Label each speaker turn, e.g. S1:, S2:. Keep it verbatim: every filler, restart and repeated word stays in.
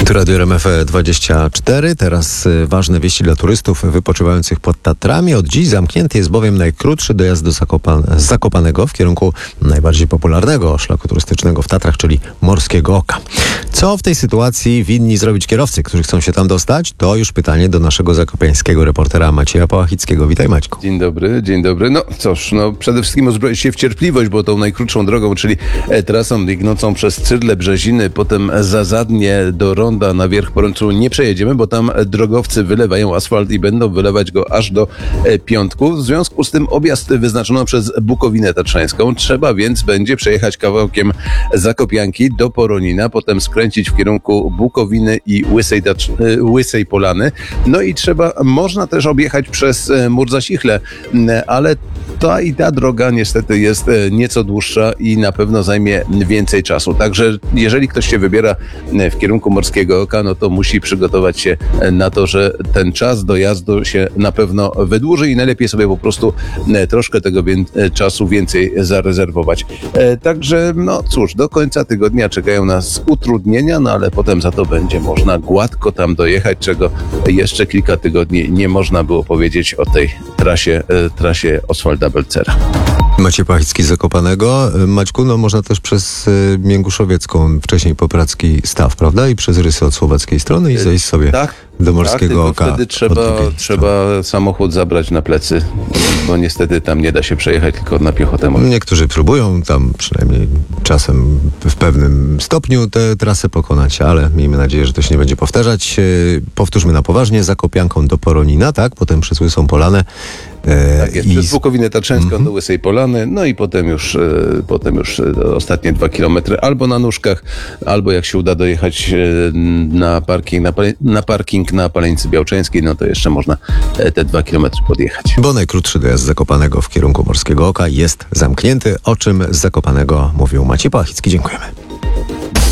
S1: Tu Radio R M F dwadzieścia cztery. Teraz y, ważne wieści dla turystów wypoczywających pod Tatrami. Od dziś zamknięty jest bowiem najkrótszy dojazd do Zakopan- z Zakopanego w kierunku najbardziej popularnego szlaku turystycznego w Tatrach, czyli Morskiego Oka. Co w tej sytuacji winni zrobić kierowcy, którzy chcą się tam dostać? To już pytanie do naszego zakopiańskiego reportera Macieja Pałachickiego. Witaj, Maćku.
S2: Dzień dobry, dzień dobry. No cóż, no przede wszystkim uzbroić się w cierpliwość, bo tą najkrótszą drogą, czyli e, trasą biegnącą przez Cydle, Brzeziny, potem za Zadnie do Ronda na Wierch Porączu nie przejedziemy, bo tam drogowcy wylewają asfalt i będą wylewać go aż do e, piątku. W związku z tym objazd wyznaczono przez Bukowinę Tatrzańską. Trzeba więc będzie przejechać kawałkiem Zakopianki do Poronina, potem skręcić w kierunku Bukowiny i Łysej, Tacz- e, Łysej Polany. No i trzeba, można też objechać przez e, Mur Zasichle, ale ta i ta droga niestety jest nieco dłuższa i na pewno zajmie więcej czasu. Także jeżeli ktoś się wybiera w kierunku Morskiego Oka, no to musi przygotować się na to, że ten czas dojazdu się na pewno wydłuży i najlepiej sobie po prostu troszkę tego wię- czasu więcej zarezerwować. Także no cóż, do końca tygodnia czekają nas utrudnienia, no ale potem za to będzie można gładko tam dojechać, czego jeszcze kilka tygodni nie można było powiedzieć o tej trasie, trasie Oswalda Belcera.
S1: Maciej Pałachicki z Zakopanego. Maćku, no można też przez y, Mięguszowiecką, wcześniej Popracki Staw, prawda? I przez Rysy od słowackiej strony i zejść sobie
S2: tak,
S1: do Morskiego
S2: tak,
S1: Oka.
S2: wtedy trzeba, trzeba samochód zabrać na plecy, bo niestety tam nie da się przejechać tylko na piechotę.
S1: Niektórzy próbują tam przynajmniej czasem w pewnym stopniu tę trasę pokonać, ale miejmy nadzieję, że to się nie będzie powtarzać. Yy, powtórzmy na poważnie, Zakopianką do Poronina, tak? Potem przez Łysą Polanę.
S2: E, tak jest, i... przez Bukowinę Tatrzańską mm-hmm. do Łysej Polany, no i potem już, e, potem już e, ostatnie dwa kilometry albo na nóżkach, albo jak się uda dojechać e, na parking na, pale, na parking na Paleńcy Białczeńskiej, no to jeszcze można e, te dwa kilometry podjechać.
S1: Bo najkrótszy dojazd z Zakopanego w kierunku Morskiego Oka jest zamknięty, o czym z Zakopanego mówił Maciej Pałachicki. Dziękujemy.